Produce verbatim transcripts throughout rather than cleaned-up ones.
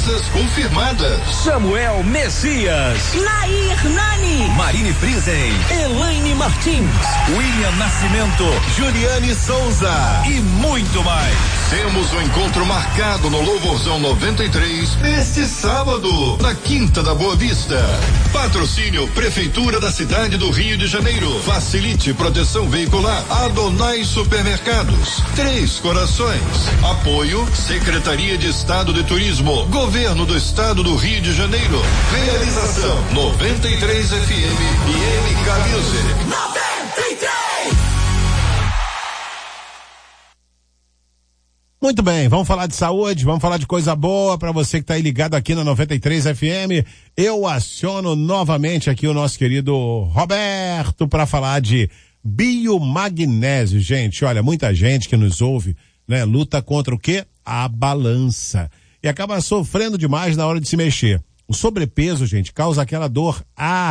Empresas confirmadas: Samuel Messias, Nair Nani, Marine Friesen, Elaine Martins, William Nascimento, Juliane Souza e muito mais. Temos um encontro marcado no Louvorzão noventa e três neste sábado, na Quinta da Boa Vista. Patrocínio Prefeitura da cidade do Rio de Janeiro. Facilite proteção veicular. Adonai Supermercados. Três Corações. Apoio Secretaria de Estado de Turismo. Governo do Estado do Rio de Janeiro. Realização noventa e três F M e M K Music. noventa e três. Muito bem, vamos falar de saúde, vamos falar de coisa boa para você que tá aí ligado aqui na noventa e três F M. Eu aciono novamente aqui o nosso querido Roberto para falar de biomagnésio. Gente, olha, muita gente que nos ouve, né, luta contra o quê? A balança. E acaba sofrendo demais na hora de se mexer. O sobrepeso, gente, causa aquela dor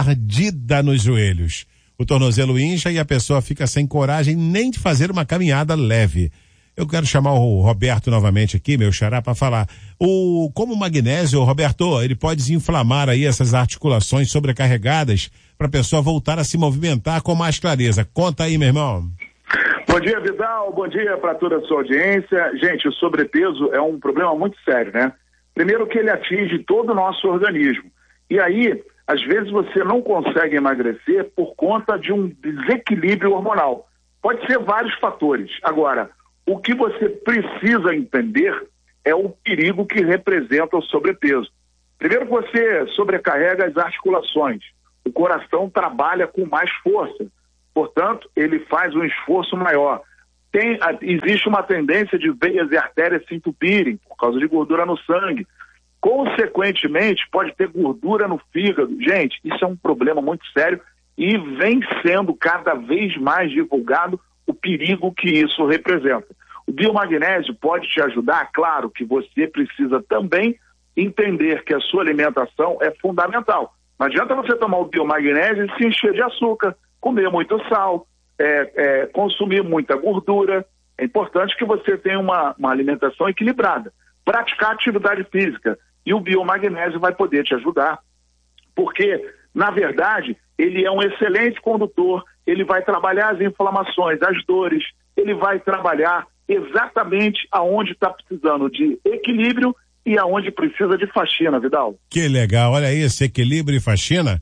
ardida nos joelhos. O tornozelo incha e a pessoa fica sem coragem nem de fazer uma caminhada leve. Eu quero chamar o Roberto novamente aqui, meu xará, para falar. O, como o magnésio, Roberto, ele pode desinflamar aí essas articulações sobrecarregadas para a pessoa voltar a se movimentar com mais clareza. Conta aí, meu irmão. Bom dia, Vidal. Bom dia para toda a sua audiência. Gente, o sobrepeso é um problema muito sério, né? Primeiro que ele atinge todo o nosso organismo. E aí, às vezes você não consegue emagrecer por conta de um desequilíbrio hormonal. Pode ser vários fatores. Agora, o que você precisa entender é o perigo que representa o sobrepeso. Primeiro, você sobrecarrega as articulações. O coração trabalha com mais força. Portanto, ele faz um esforço maior. Tem, existe uma tendência de veias e artérias se entupirem por causa de gordura no sangue. Consequentemente, pode ter gordura no fígado. Gente, isso é um problema muito sério e vem sendo cada vez mais divulgado o perigo que isso representa. O biomagnésio pode te ajudar, claro que você precisa também entender que a sua alimentação é fundamental. Não adianta você tomar o biomagnésio e se encher de açúcar, comer muito sal, é, é, consumir muita gordura. É importante que você tenha uma, uma alimentação equilibrada. Praticar atividade física. E o biomagnésio vai poder te ajudar. Porque, na verdade, ele é um excelente condutor. Ele vai trabalhar as inflamações, as dores. Ele vai trabalhar exatamente aonde está precisando de equilíbrio e aonde precisa de faxina, Vidal. Que legal, olha aí, esse equilíbrio e faxina,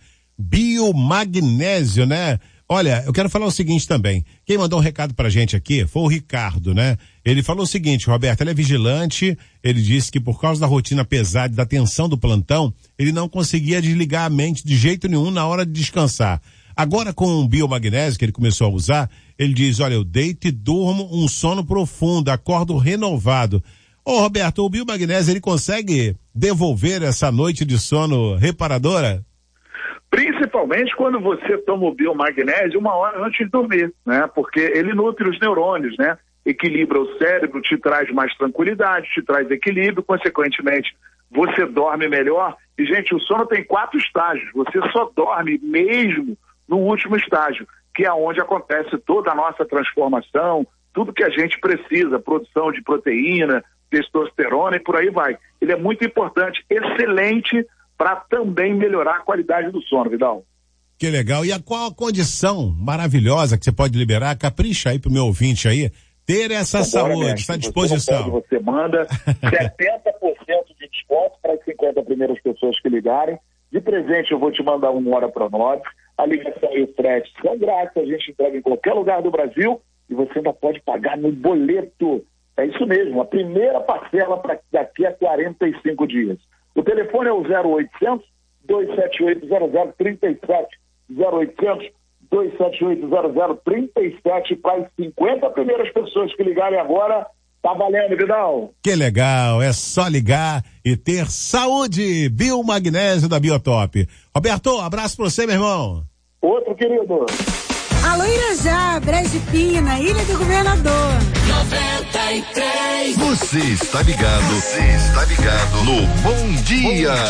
biomagnésio, né? Olha, eu quero falar o seguinte também, quem mandou um recado pra gente aqui foi o Ricardo, né? Ele falou o seguinte, Roberto, ele é vigilante, ele disse que por causa da rotina pesada e da tensão do plantão, ele não conseguia desligar a mente de jeito nenhum na hora de descansar. Agora com o biomagnésio que ele começou a usar, ele diz, olha, eu deito e durmo um sono profundo, acordo renovado. Ô Roberto, o biomagnésio, ele consegue devolver essa noite de sono reparadora? Principalmente quando você toma o biomagnésio uma hora antes de dormir, né? Porque ele nutre os neurônios, né? Equilibra o cérebro, te traz mais tranquilidade, te traz equilíbrio, consequentemente você dorme melhor. E, gente, o sono tem quatro estágios, você só dorme mesmo no último estágio, que é onde acontece toda a nossa transformação, tudo que a gente precisa, produção de proteína, testosterona e por aí vai. Ele é muito importante, excelente para também melhorar a qualidade do sono, Vidal. Que legal. E a qual a condição maravilhosa que você pode liberar? Capricha aí pro meu ouvinte aí, ter essa Agora, saúde, mestre, está à você disposição. Pode, você manda setenta por cento de desconto para as cinquenta primeiras pessoas que ligarem. De presente eu vou te mandar um hora para nós. A ligação e o frete são grátis, a gente entrega em qualquer lugar do Brasil e você ainda pode pagar no boleto. É isso mesmo, a primeira parcela para daqui a quarenta e cinco dias. O telefone é o zero oitocentos, dois sete oito, zero zero três sete, zero oitocentos, dois sete oito, zero zero três sete, para as cinquenta primeiras pessoas que ligarem agora. Tá valendo, Vidal. Que legal, é só ligar e ter saúde. Biomagnésio da Biotop. Roberto, abraço pra você, meu irmão. Outro, querido. Alô, Irajá, Brejo Pina, Ilha do Governador. noventa e três. Você está ligado, você está ligado no Bom Dia.